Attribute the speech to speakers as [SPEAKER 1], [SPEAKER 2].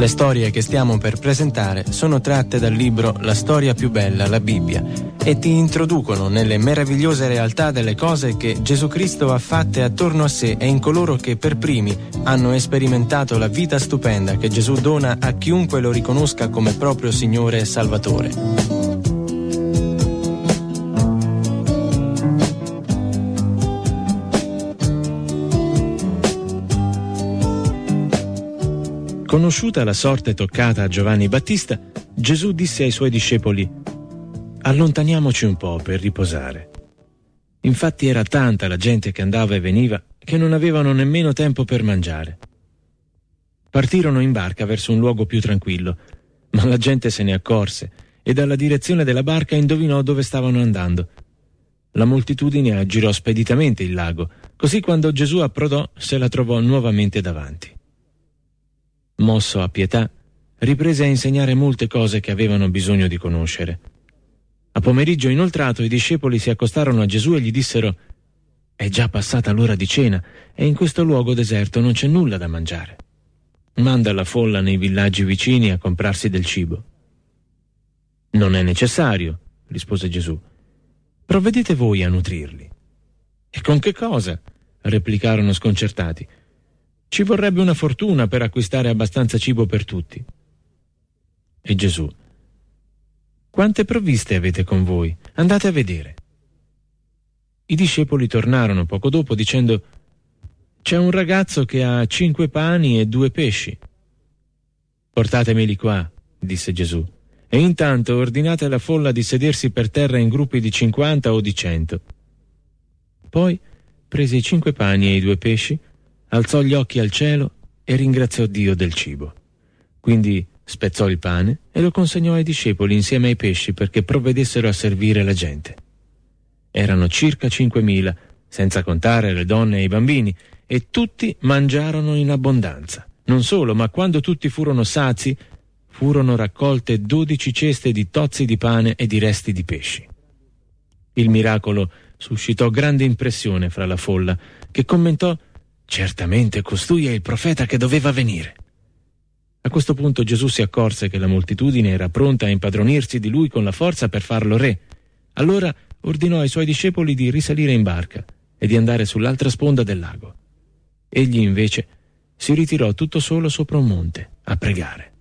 [SPEAKER 1] Le storie che stiamo per presentare sono tratte dal libro La storia più bella, la Bibbia, e ti introducono nelle meravigliose realtà delle cose che Gesù Cristo ha fatte attorno a sé e in coloro che per primi hanno sperimentato la vita stupenda che Gesù dona a chiunque lo riconosca come proprio Signore e Salvatore. Conosciuta la sorte toccata a Giovanni Battista, Gesù disse ai suoi discepoli: allontaniamoci un po' per riposare. Infatti era tanta la gente che andava e veniva che non avevano nemmeno tempo per mangiare. Partirono in barca verso un luogo più tranquillo, ma la gente se ne accorse e dalla direzione della barca indovinò dove stavano andando. La moltitudine aggirò speditamente il lago, così quando Gesù approdò se la trovò nuovamente davanti. Mosso a pietà, riprese a insegnare molte cose che avevano bisogno di conoscere. A pomeriggio inoltrato i discepoli si accostarono a Gesù e gli dissero: «È già passata l'ora di cena e in questo luogo deserto non c'è nulla da mangiare. Manda la folla nei villaggi vicini a comprarsi del cibo». «Non è necessario», rispose Gesù. «Provvedete voi a nutrirli». «E con che cosa?» replicarono sconcertati. «Ci vorrebbe una fortuna per acquistare abbastanza cibo per tutti». E Gesù: «Quante provviste avete con voi? Andate a vedere». I discepoli tornarono poco dopo dicendo: «C'è un ragazzo che ha 5 pani e 2 pesci». «Portatemeli qua», disse Gesù, «e intanto ordinate alla folla di sedersi per terra in gruppi di 50 o di 100». Poi prese i 5 pani e i 2 pesci, alzò gli occhi al cielo e ringraziò Dio del cibo. Quindi spezzò il pane e lo consegnò ai discepoli insieme ai pesci perché provvedessero a servire la gente. Erano circa 5.000, senza contare le donne e i bambini, e tutti mangiarono in abbondanza. Non solo, ma quando tutti furono sazi, furono raccolte 12 ceste di tozzi di pane e di resti di pesci. Il miracolo suscitò grande impressione fra la folla, che commentò: «Certamente costui è il profeta che doveva venire». A questo punto Gesù si accorse che la moltitudine era pronta a impadronirsi di lui con la forza per farlo re. Allora ordinò ai suoi discepoli di risalire in barca e di andare sull'altra sponda del lago. Egli invece si ritirò tutto solo sopra un monte a pregare.